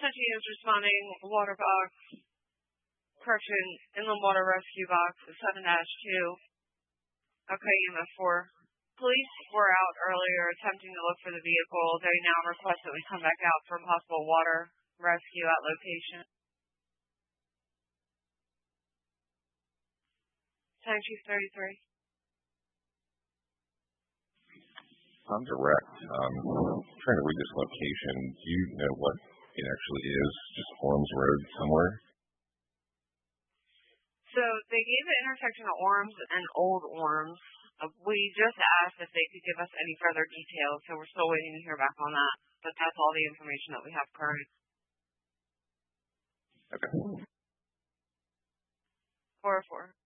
City is responding, water box, correction, inland water rescue box 7-2. Okay, EMS 4. Police were out earlier attempting to look for the vehicle. They now request that we come back out for possible water rescue at location. Time Chief 33. I'm direct. Trying to read this location. Do you know what it actually is? Just Orms Road somewhere? So they gave the intersection of Orms and Old Orms. We just asked if they could give us any further details, so we're still waiting to hear back on that. But that's all the information that we have current. Okay. 404.